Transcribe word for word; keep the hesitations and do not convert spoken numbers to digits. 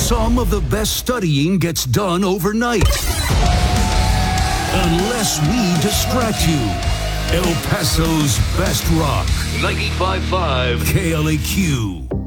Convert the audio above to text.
Some of the best studying gets done overnight. Unless we distract you. El Paso's best rock. ninety-five point five K L A Q.